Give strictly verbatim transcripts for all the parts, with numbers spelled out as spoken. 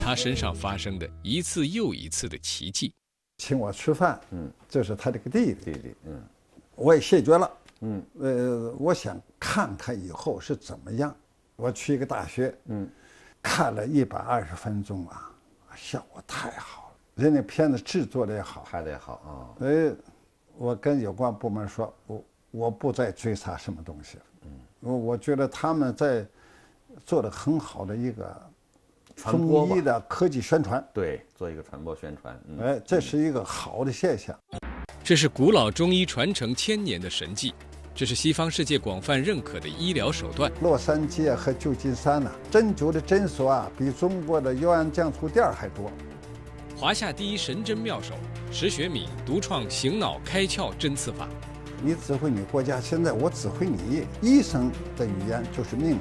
他身上发生的一次又一次的奇迹。 请我吃饭， 嗯， 这是他这个弟弟， 弟弟，嗯， 我也谢绝了， 嗯， 呃，我想看看以后是怎么样。我去一个大学， 嗯， 看了一百二十分钟啊，效果太好了，人家片子制作的也好， 拍的也好啊。 呃，我跟有关部门说，我我不再追查什么东西了，嗯，我我觉得他们在做的很好的一个中医的科技宣传， 对，做一个传播宣传， 嗯、哎，这是一个好的现象。 这是古老中医传承千年的神迹，这是西方世界广泛认可的医疗手段。 洛杉矶和旧金山呢、啊，针灸的诊所啊，比中国的油盐酱醋店还多。 华夏第一神针妙手石学敏独创醒脑开窍针刺法。 你指挥你国家，现在我指挥你。医生的语言就是命令。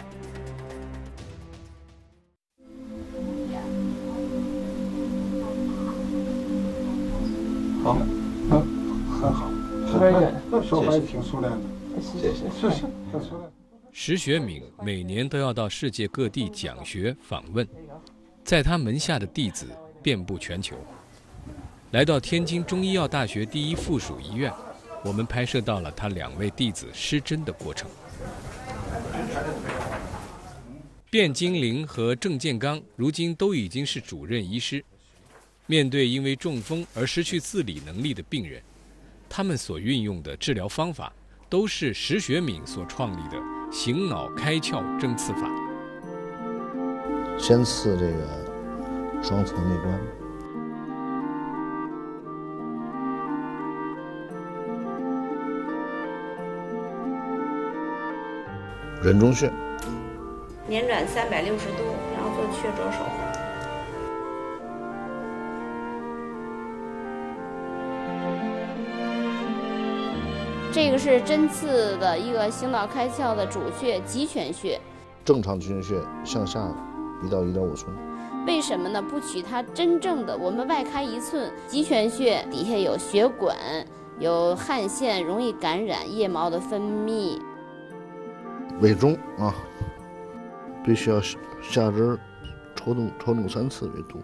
好，嗯，很好，很远，说话也挺熟练的。谢谢，是是，很熟练。 石学敏每年都要到世界各地讲学访问，在他门下的弟子遍布全球。来到天津中医药大学第一附属医院，我们拍摄到了他两位弟子施针的过程。卞金玲和郑建刚如今都已经是主任医师。面对因为中风而失去自理能力的病人，他们所运用的治疗方法都是石学敏所创立的醒脑开窍针刺法。 先刺这个双侧内关，人中穴， 捻转三百六十度，然后做雀啄手法。这个是针刺的一个醒脑开窍的主穴极泉穴， 正常极泉穴向下一到一点五寸。 为什么呢？不取它真正的，我们外开一寸，极泉穴底下有血管，有汗腺，容易感染腋毛的分泌。 委中啊，必须要下针抽动抽动三次为度。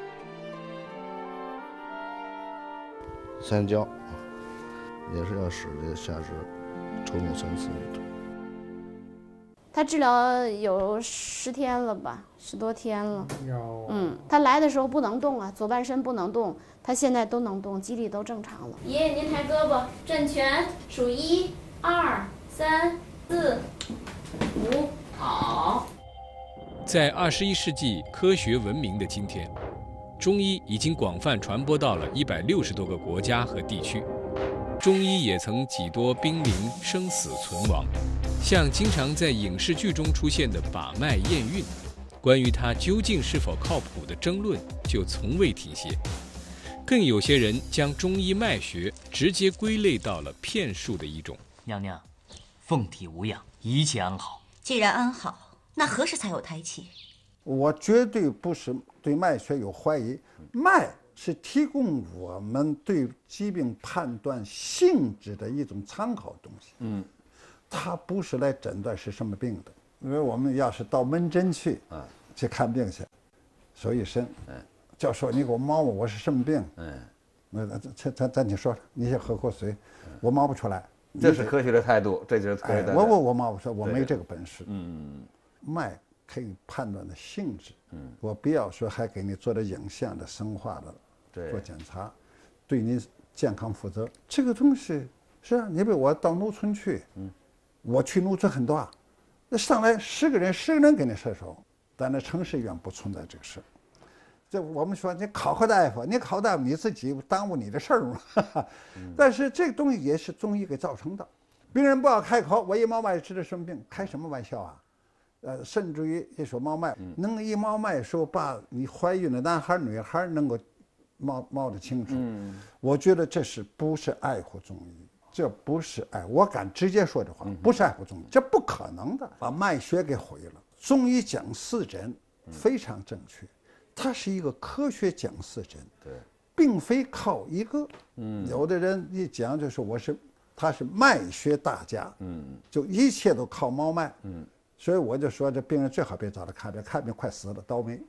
三焦也是要使这个下肢抽动三次为度。 他治疗有十天了吧，十多天了。 有。 嗯，他来的时候不能动啊，左半身不能动，他现在都能动，肌力都正常了。爷爷，您抬胳膊，正拳，数一、二、三、四、五，好。 在二十一世纪科学文明的今天，中医已经广泛传播到了一百六十多个国家和地区。中医也曾几多濒临生死存亡，像经常在影视剧中出现的把脉验孕，关于它究竟是否靠谱的争论就从未停歇。更有些人将中医脉学直接归类到了骗术的一种。 娘娘，凤体无恙，一切安好。 既然安好，那何时才有胎气？ 我绝对不是对脉学有怀疑，脉是提供我们对疾病判断性质的一种参考东西。嗯，它不是来诊断是什么病的。因为我们要是到门诊去啊去看病去，说一声，嗯，教授你给我摸摸我是什么病？嗯，那咱咱咱你说，你先喝口水，我摸不出来。 这是科学的态度，这就是科学的态度。 我我我摸不出来，我没这个本事。 嗯， 脉可以判断的性质。嗯，我不要说还给你做的影像的、生化的做检查，对你健康负责。这个东西是啊，你比如我到农村去，嗯，我去农村很多啊，那上来十个人，十个人给你射手，但那城市医院不存在这个事。这我们说你考个大夫，你考大夫你自己耽误你的事儿嘛。嗯、但是这个东西也是中医给造成的。病人不要开口，我一摸脉知道什么病，开什么玩笑啊？呃，甚至于一说摸脉，嗯、能一摸脉时候把你怀孕的男孩女孩能够摸摸得清楚。嗯，我觉得这是不是爱护中医？这不是爱，我敢直接说这话，不是爱护中医，这不可能的，把脉学给毁了。中医讲四诊非常正确。它是一个科学讲四诊，对，并非靠一个。嗯，有的人一讲就是我是，他是脉学大家，嗯，就一切都靠摸脉，嗯，所以我就说这病人最好别找他看病，看病快死了，倒霉。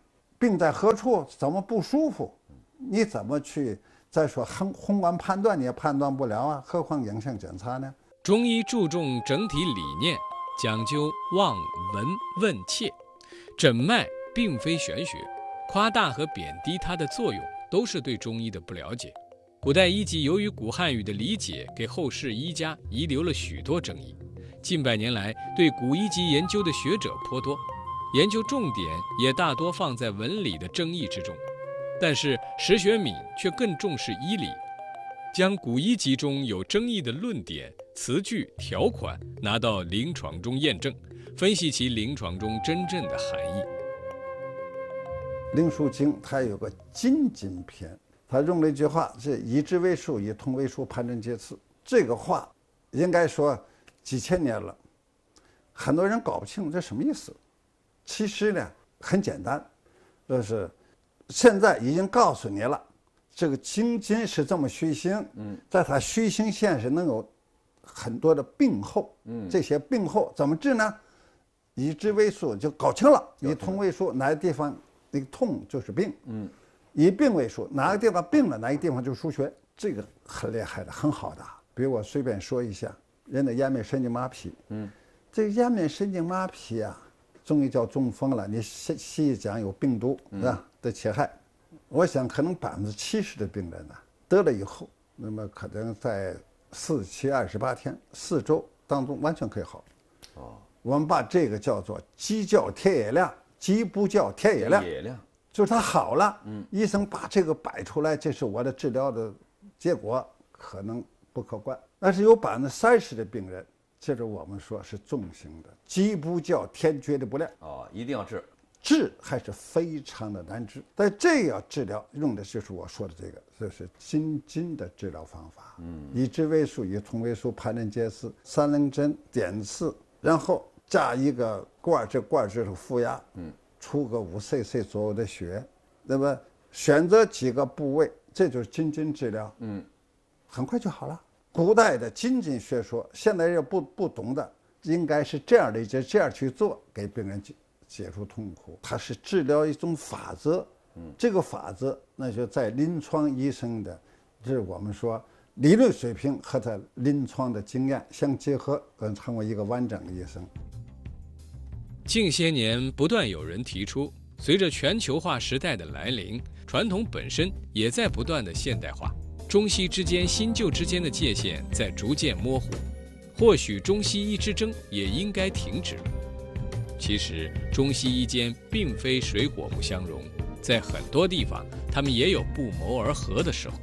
病在何处，怎么不舒服，你怎么去再说宏宏观判断你也判断不了啊，何况影像检查呢？ 中医注重整体理念，讲究望闻问切，诊脉并非玄学，夸大和贬低它的作用都是对中医的不了解。古代医籍由于古汉语的理解，给后世医家遗留了许多争议。近百年来，对古医籍研究的学者颇多，研究重点也大多放在文理的争议之中。但是石学敏却更重视医理，将古医籍中有争议的论点、词句、条款拿到临床中验证，分析其临床中真正的含义。 《灵枢经》它有个精进篇，他用了一句话，是以知为术，以通为术，判证皆次。这个话应该说几千年了，很多人搞不清楚这什么意思。其实呢很简单，就是现在已经告诉你了，这个经筋是这么虚行，嗯，在它虚行线是能有很多的病候，嗯，这些病候怎么治呢？以知为术就搞清了，以通为术，哪个地方那个痛就是病，嗯。以病为术，哪个地方病了，哪个地方就输血，这个很厉害的，很好的。比如我随便说一下，人的颜面神经麻痹，嗯，这个颜面神经麻痹啊，中医叫中风了，你西西医讲有病毒，是吧？的侵害，我想可能百分之七十的病人呢得了以后，那么可能在四七二十八天四周当中完全可以好。哦，我们把这个叫做鸡叫天也亮，鸡不叫天也亮。 也亮。 就是他好了，嗯，医生把这个摆出来，这是我的治疗的结果，可能不可观。但是有百分之三十的病人，这是我们说是重型的，鸡不叫天绝对不亮。 哦，一定要治， 治还是非常的难治。但这要治疗，用的就是我说的这个，这是精进的治疗方法。嗯，以知为术，以通为术，判证皆次，三棱针点刺，然后加一个罐，这罐就是负压，嗯。出个五 C C 左右的血，那么选择几个部位，这就是精进治疗，嗯，很快就好了。古代的精进学说，现在人不不懂的，应该是这样理解，这样去做，给病人解解除痛苦。它是治疗一种法则，嗯，这个法则那就在临床医生的，这是我们说理论水平和他临床的经验相结合，能成为一个完整的医生。 近些年不断有人提出，随着全球化时代的来临，传统本身也在不断的现代化，中西之间、新旧之间的界限在逐渐模糊，或许中西医之争也应该停止了。其实中西医间并非水火不相容，在很多地方他们也有不谋而合的时候。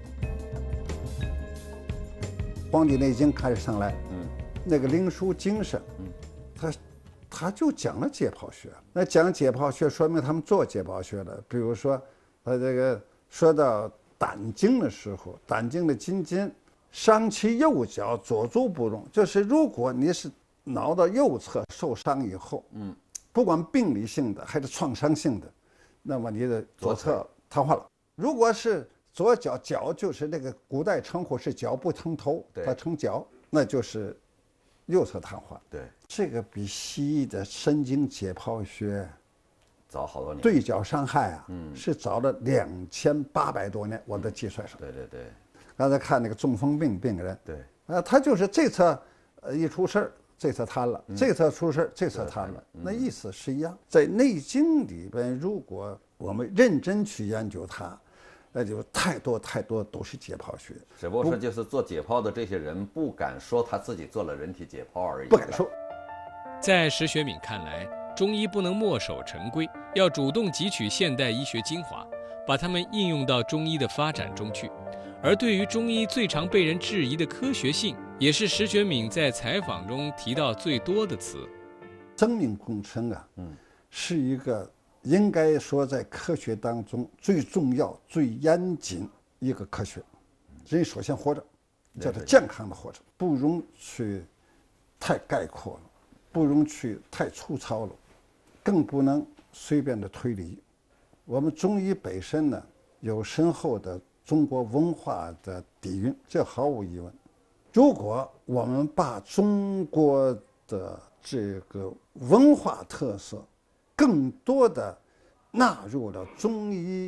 《黄帝内经》开始上来，嗯，那个《灵枢经》上，嗯，他。他就讲了解剖学，那讲解剖学说明他们做解剖学的。比如说，他这个说到胆经的时候，胆经的筋筋伤其右脚，左足不容。就是如果你是脑的右侧受伤以后，嗯，不管病理性的还是创伤性的，那么你的左侧瘫痪了。如果是左脚，脚就是那个古代称呼是脚不成头，它成脚，那就是右侧瘫痪。 对， 这个比西医的神经解剖学早好多年。 对角伤害啊，嗯，是早了两千八百多年，我的计算上。 对对对。 刚才看那个中风病病人， 对， 啊，他就是这侧呃一出事儿，这侧瘫了，嗯、这侧出事儿，这侧瘫了，嗯、那意思是一样。在《内经》里边，如果我们认真去研究它，那就太多太多都是解剖学。 只不过说，就是做解剖的这些人不敢说他自己做了人体解剖而已。 不敢说。 在石学敏看来，中医不能墨守成规，要主动汲取现代医学精华，把它们应用到中医的发展中去。而对于中医最常被人质疑的科学性，也是石学敏在采访中提到最多的词。 生命工程啊，嗯，是一个应该说在科学当中最重要、最严谨一个科学。人首先活着，叫做健康的活着，不容去太概括了，不容去太粗糙了，更不能随便的推理。我们中医本身呢，有深厚的中国文化的底蕴，这毫无疑问。如果我们把中国的这个文化特色更多的纳入了中医